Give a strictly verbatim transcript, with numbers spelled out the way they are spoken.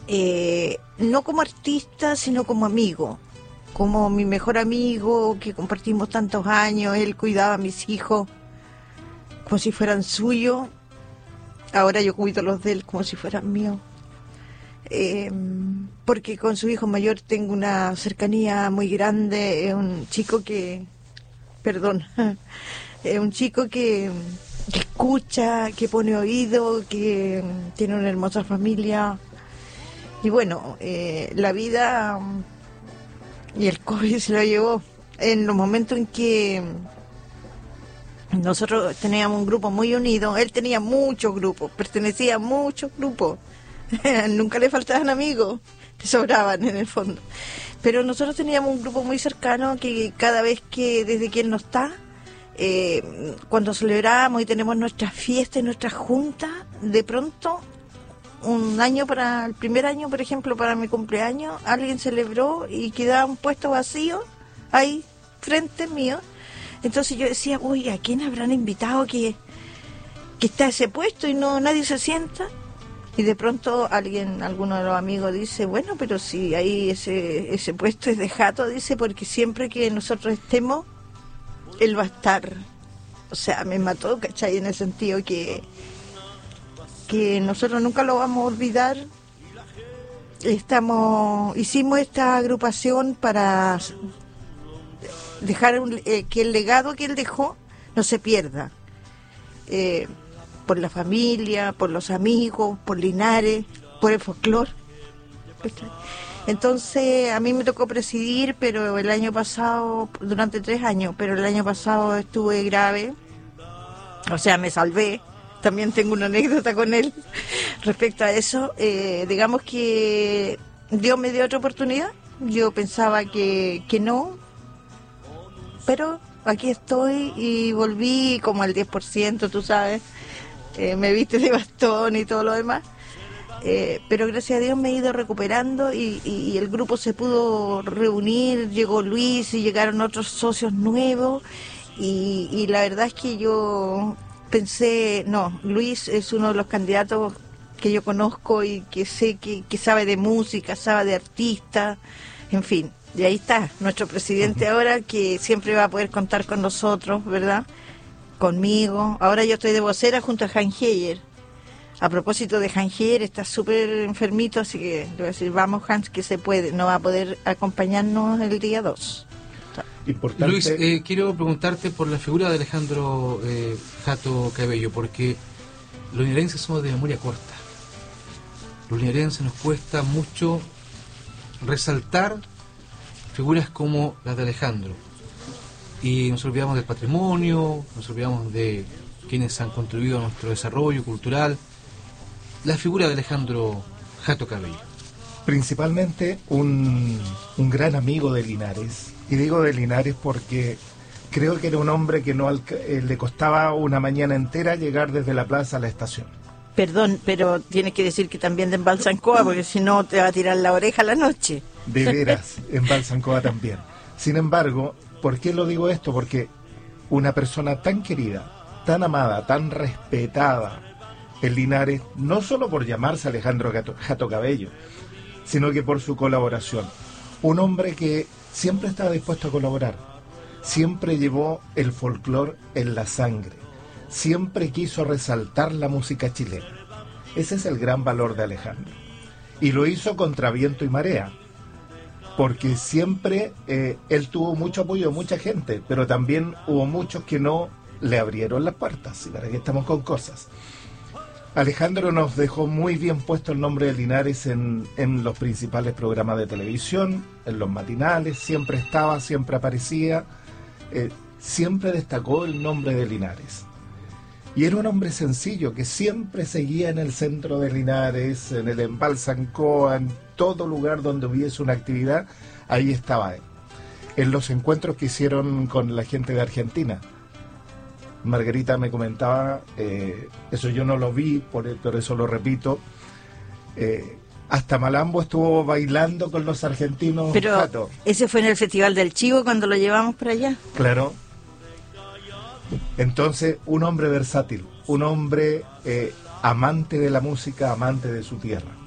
eh, no como artista, sino como amigo, como mi mejor amigo, que compartimos tantos años. Él cuidaba a mis hijos como si fueran suyos, ahora yo cuido los de él como si fueran míos. Eh, porque con su hijo mayor tengo una cercanía muy grande. Es un chico que, perdón, es un chico que, que escucha, que pone oído, que tiene una hermosa familia. Y bueno, eh, la vida y el COVID se lo llevó en los momentos en que nosotros teníamos un grupo muy unido. Él tenía muchos grupos, pertenecía a muchos grupos. Nunca le faltaban amigos, le sobraban en el fondo. Pero nosotros teníamos un grupo muy cercano que cada vez que, desde que él no está, eh, cuando celebramos y tenemos nuestras fiestas y nuestras juntas, de pronto, un año para el primer año, por ejemplo, para mi cumpleaños, alguien celebró y quedaba un puesto vacío ahí, frente mío. Entonces yo decía, uy, ¿a quién habrán invitado que, que está ese puesto y no nadie se sienta? Y de pronto alguien, alguno de los amigos dice, bueno, pero si ahí ese ese puesto es de Jato, dice, porque siempre que nosotros estemos, él va a estar. O sea, me mató, ¿cachai? En el sentido que, que nosotros nunca lo vamos a olvidar. Estamos, hicimos esta agrupación para dejar un, eh, que el legado que él dejó no se pierda. Eh, por la familia, por los amigos, por Linares, por el folclore. Entonces a mí me tocó presidir, pero el año pasado, durante tres años, pero el año pasado estuve grave, o sea, me salvé. También tengo una anécdota con él respecto a eso. Eh, digamos que Dios me dio otra oportunidad. Yo pensaba que, que no, pero aquí estoy y volví como al diez por ciento, tú sabes. Eh, me viste de bastón y todo lo demás, eh, pero gracias a Dios me he ido recuperando y, y, y el grupo se pudo reunir, llegó Luis y llegaron otros socios nuevos y, y la verdad es que yo pensé, no, Luis es uno de los candidatos que yo conozco y que sé que, que sabe de música, sabe de artistas, en fin, y ahí está nuestro presidente ahora, que siempre va a poder contar con nosotros, ¿verdad?, conmigo. Ahora yo estoy de vocera junto a Hans Heyer. A propósito de Hans Heyer, está súper enfermito, así que le voy a decir, vamos Hans, que se puede, no va a poder acompañarnos el día dos. Importante. Luis, eh, quiero preguntarte por la figura de Alejandro eh, Jato Cabello, porque los linarenses somos de memoria corta. Los linarenses nos cuesta mucho resaltar figuras como las de Alejandro. Y nos olvidamos del patrimonio, nos olvidamos de quienes han contribuido a nuestro desarrollo cultural. La figura de Alejandro Jato Cabello. Principalmente un, un gran amigo de Linares. Y digo de Linares porque creo que era un hombre que no eh, le costaba una mañana entera llegar desde la plaza a la estación. Perdón, pero tienes que decir que también de Embalsancoa, porque si no te va a tirar la oreja a la noche. De veras, en Embalsancoa también. Sin embargo, ¿por qué lo digo esto? Porque una persona tan querida, tan amada, tan respetada en Linares, no solo por llamarse Alejandro Jato, Jato Cabello, sino que por su colaboración. Un hombre que siempre estaba dispuesto a colaborar, siempre llevó el folclore en la sangre, siempre quiso resaltar la música chilena. Ese es el gran valor de Alejandro. Y lo hizo contra viento y marea, porque siempre eh, él tuvo mucho apoyo de mucha gente, pero también hubo muchos que no le abrieron las puertas, y para qué estamos con cosas. Alejandro nos dejó muy bien puesto el nombre de Linares en, en los principales programas de televisión, en los matinales, siempre estaba, siempre aparecía, eh, siempre destacó el nombre de Linares. Y era un hombre sencillo que siempre seguía en el centro de Linares, en el Embalsancoa, en todo lugar donde hubiese una actividad, ahí estaba él. En los encuentros que hicieron con la gente de Argentina, Margarita me comentaba, eh, eso yo no lo vi, por, por eso lo repito, eh, hasta Malambo estuvo bailando con los argentinos. Pero Jato. Ese fue en el Festival del Chivo cuando lo llevamos para allá. Claro. Entonces, un hombre versátil, un hombre eh, amante de la música, amante de su tierra.